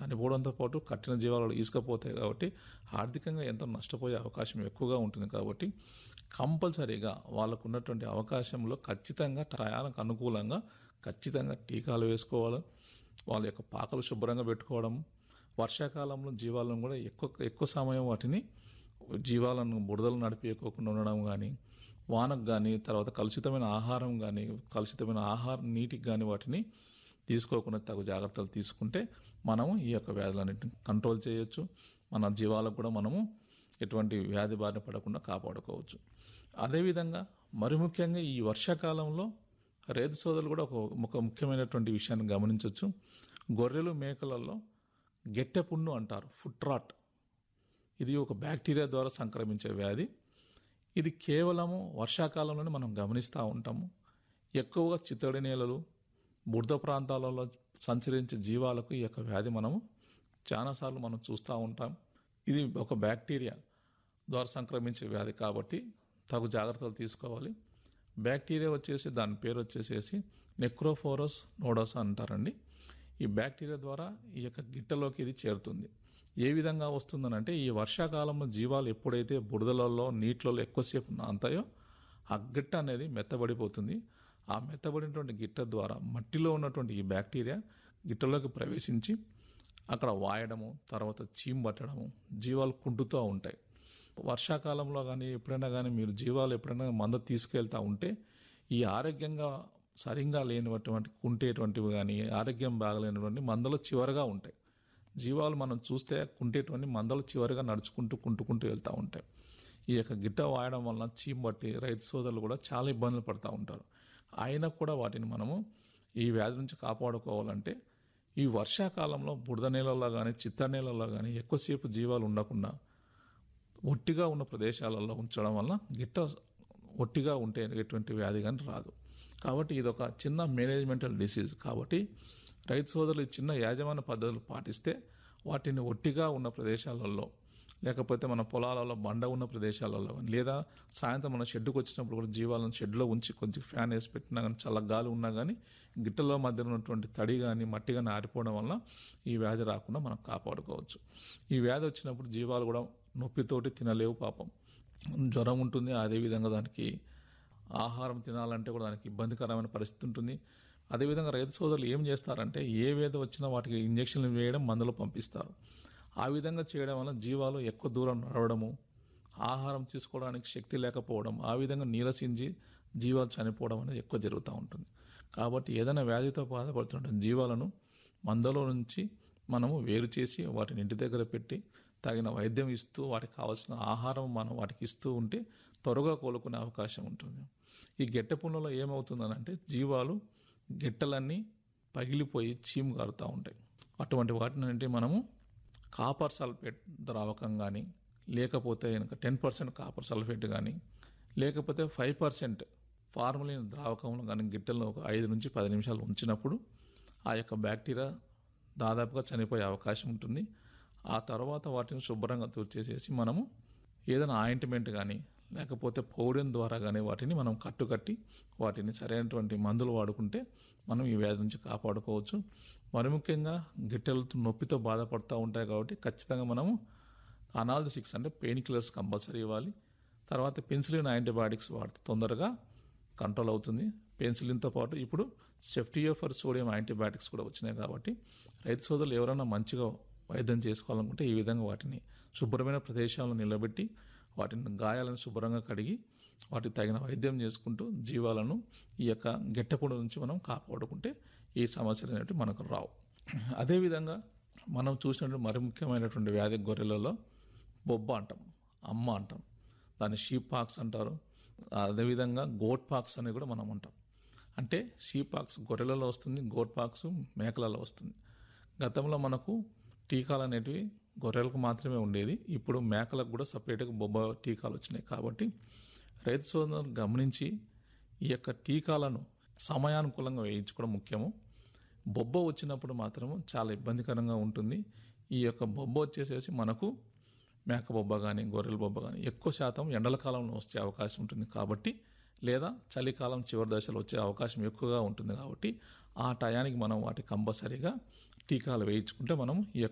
చనిపోవడంతో పాటు కట్టిన జీవాలు ఈసుకపోతాయి కాబట్టి ఆర్థికంగా ఎంతో నష్టపోయే అవకాశం ఎక్కువగా ఉంటుంది. కాబట్టి కంపల్సరీగా వాళ్ళకు ఉన్నటువంటి అవకాశంలో ఖచ్చితంగా టయానికి అనుకూలంగా ఖచ్చితంగా టీకాలు వేసుకోవాలి. వాళ్ళ యొక్క పాకలు శుభ్రంగా పెట్టుకోవడం, వర్షాకాలంలో జీవాలను కూడా ఎక్కువ సమయం వాటిని జీవాలను బురదలు నడిపియకోకుండా ఉండడం కానీ, వానకు కానీ, తర్వాత కలుషితమైన ఆహారం కానీ, నీటికి కానీ వాటిని తీసుకోకుండా తగు జాగ్రత్తలు తీసుకుంటే మనము ఈ యొక్క వ్యాధులన్నింటిని కంట్రోల్ చేయొచ్చు. మన జీవాలకు కూడా మనము ఎటువంటి వ్యాధి బారిన పడకుండా కాపాడుకోవచ్చు. అదేవిధంగా మరి ముఖ్యంగా ఈ వర్షాకాలంలో రైతు సోదరులు కూడా ఒక ముఖ్యమైనటువంటి విషయాన్ని గమనించవచ్చు. గొర్రెలు మేకలలో గెట్టె పుండు అంటారు, ఫుట్ రాట్. ఇది ఒక బ్యాక్టీరియా ద్వారా సంక్రమించే వ్యాధి. ఇది కేవలము వర్షాకాలంలోనే మనం గమనిస్తూ ఉంటాము. ఎక్కువగా చిత్తడి నేలలు, బురద ప్రాంతాలలో సంచరించే జీవాలకు ఈ యొక్క వ్యాధి మనము చాలాసార్లు మనం చూస్తూ ఉంటాం. ఇది ఒక బ్యాక్టీరియా ద్వారా సంక్రమించే వ్యాధి కాబట్టి తగు జాగ్రత్తలు తీసుకోవాలి. బ్యాక్టీరియా వచ్చేసి దాని పేరు వచ్చేసేసి నెక్రోఫోరస్ నోడోసా అంటారండి. ఈ బ్యాక్టీరియా ద్వారా ఈ యొక్క గిట్టలోకి ఇది చేరుతుంది. ఏ విధంగా వస్తుందనంటే ఈ వర్షాకాలంలో జీవాలు ఎప్పుడైతే బురదలలో నీటిలో ఎక్కువసేపు నాంతాయో ఆ గిట్ట అనేది మెత్తబడిపోతుంది. ఆ మెత్తబడినటువంటి గిట్ట ద్వారా మట్టిలో ఉన్నటువంటి ఈ బ్యాక్టీరియా గిట్టలోకి ప్రవేశించి అక్కడ వాయడము, తర్వాత చీము పట్టడము, జీవాలు కుంటుతూ ఉంటాయి. వర్షాకాలంలో కానీ ఎప్పుడైనా కానీ మీరు జీవాలు ఎప్పుడైనా మంద తీసుకెళ్తూ ఉంటే ఈ ఆరోగ్యంగా సరిగ్గా లేనటువంటి కుంటేటువంటివి కానీ, ఆరోగ్యం బాగలేనటువంటి మందలు చివరగా ఉంటాయి. జీవాలు మనం చూస్తే కుంటేటువంటి మందలు చివరిగా కుంటుకుంటూ వెళ్తూ ఉంటాయి. ఈ యొక్క గిట్ట వాయడం వలన చీము పట్టి రైతు సోదరులు కూడా చాలా ఇబ్బందులు పడుతూ ఉంటారు. అయినా కూడా వాటిని మనము ఈ వ్యాధి నుంచి కాపాడుకోవాలంటే ఈ వర్షాకాలంలో బురద నేలల్లో కానీ, చిత్తడి నేలల్లో కానీ ఎక్కువసేపు జీవాలు ఉండకుండా ఒట్టిగా ఉన్న ప్రదేశాలలో ఉంచడం వల్ల గిట్ట ఒట్టిగా ఉంటే ఎటువంటి వ్యాధి కానీ రాదు. కాబట్టి ఇది ఒక చిన్న మేనేజ్మెంటల్ డిసీజ్. కాబట్టి రైతు సోదరులు చిన్న యాజమాన్య పద్ధతులు పాటిస్తే వాటిని ఒట్టిగా ఉన్న ప్రదేశాలలో, లేకపోతే మన పొలాలలో బండ ఉన్న ప్రదేశాలలో, లేదా సాయంత్రం మన షెడ్డుకు వచ్చినప్పుడు కూడా జీవాలను షెడ్లో ఉంచి కొంచెం ఫ్యాన్ వేసి పెట్టినా కానీ, చల్ల గాలి ఉన్నా కానీ గిట్టలో మధ్య ఉన్నటువంటి తడి కానీ మట్టి కానీ ఆరిపోవడం వల్ల ఈ వ్యాధి రాకుండా మనం కాపాడుకోవచ్చు. ఈ వ్యాధి వచ్చినప్పుడు జీవాలు కూడా నొప్పితోటి తినలేవు పాపం, జ్వరం ఉంటుంది. అదేవిధంగా దానికి ఆహారం తినాలంటే కూడా దానికి ఇబ్బందికరమైన పరిస్థితి ఉంటుంది. అదేవిధంగా రైతు సోదరులు ఏం చేస్తారంటే ఏ వ్యాధి వచ్చినా వాటికి ఇంజక్షన్లు వేయడం, మందులు పంపిస్తారు. ఆ విధంగా చేయడం వల్ల జీవాలు ఎక్కువ దూరం నడవడము, ఆహారం తీసుకోవడానికి శక్తి లేకపోవడం, ఆ విధంగా నీరసించి జీవాలు చనిపోవడం అనేది ఎక్కువ జరుగుతూ ఉంటుంది. కాబట్టి ఏదైనా వ్యాధితో బాధపడుతున్న జీవాలను మందలో నుంచి మనము వేరు చేసి వాటిని ఇంటి దగ్గర పెట్టి తగిన వైద్యం ఇస్తూ వాటికి కావాల్సిన ఆహారం మనం వాటికి ఇస్తూ ఉంటే త్వరగా కోలుకునే అవకాశం ఉంటుంది. ఈ గెట్టె పుండ్లలో ఏమవుతుందనంటే జీవాలు గిట్టలన్నీ పగిలిపోయి చీము కారుతూ ఉంటాయి. అటువంటి వాటిని అంటే మనము కాపర్ సల్ఫేట్ ద్రావకం కానీ, లేకపోతే కనుక 10% కాపర్ సల్ఫేట్ కానీ, లేకపోతే 5% ఫార్మలిన్ ద్రావకంలో కానీ గిట్టెలను ఒక 5 నుంచి 10 నిమిషాలు ఉంచినప్పుడు ఆ యొక్క బ్యాక్టీరియా దాదాపుగా చనిపోయే అవకాశం ఉంటుంది. ఆ తర్వాత వాటిని శుభ్రంగా తుడిచేసేసి మనము ఏదైనా ఆయింట్మెంట్ కానీ, లేకపోతే పౌడర్ ద్వారా కానీ వాటిని మనం కట్టుకట్టి వాటిని సరైనటువంటి మందులు వాడుకుంటే మనం ఈ వ్యాధి నుంచి కాపాడుకోవచ్చు. మరి ముఖ్యంగా గిట్టెలతో నొప్పితో బాధపడుతూ ఉంటాయి కాబట్టి ఖచ్చితంగా మనము అనాల్జెసిక్స్ అంటే పెయిన్ కిల్లర్స్ కంపల్సరీ ఇవ్వాలి. తర్వాత పెన్సిలిన్ యాంటీబయాటిక్స్ వాడితే తొందరగా కంట్రోల్ అవుతుంది. పెన్సిలిన్తో పాటు ఇప్పుడు సెఫ్టియోఫర్ సోడియం యాంటీబయాటిక్స్ కూడా వచ్చినాయి. కాబట్టి రైతు సోదరులు ఎవరైనా మంచిగా వైద్యం చేసుకోవాలనుకుంటే ఈ విధంగా వాటిని శుభ్రమైన ప్రదేశాలను నిలబెట్టి వాటిని గాయాలను శుభ్రంగా కడిగి వాటికి తగిన వైద్యం చేసుకుంటూ జీవాలను ఈ యొక్క గెట్టపుండు నుంచి మనం కాపాడుకుంటే ఈ సమస్యలు అనేవి మనకు రావు. అదేవిధంగా మనం చూసినట్టు మరి ముఖ్యమైనటువంటి వ్యాధి గొర్రెలలో బొబ్బ అంటాం, అమ్మ అంటాం, దాన్ని షీప్ పాక్స్ అంటారు. అదేవిధంగా గోట్ పాక్స్ అని కూడా మనం అంటాం. అంటే షీప్ పాక్స్ గొర్రెలలో వస్తుంది, గోట్ పాక్స్ మేకలలో వస్తుంది. గతంలో మనకు టీకాలు అనేటివి గొర్రెలకు మాత్రమే ఉండేది. ఇప్పుడు మేకలకు కూడా సపరేట్గా బొబ్బ టీకాలు వచ్చినాయి. కాబట్టి రైతు సోదరులు గమనించి ఈ యొక్క టీకాలను సమయానుకూలంగా వేయించుకోవడం ముఖ్యము. బొబ్బ వచ్చినప్పుడు మాత్రము చాలా ఇబ్బందికరంగా ఉంటుంది. ఈ యొక్క బొబ్బ వచ్చేసేసి మనకు మేక బొబ్బ కానీ గొర్రెల బొబ్బ కానీ ఎక్కువ శాతం ఎండల కాలంలో వచ్చే అవకాశం ఉంటుంది. కాబట్టి లేదా చలికాలం చివరి దశలో వచ్చే అవకాశం ఎక్కువగా ఉంటుంది. కాబట్టి ఆ టయానికి మనం వాటి కంపల్సరీగా టీకాలు వేయించుకుంటే మనం ఈ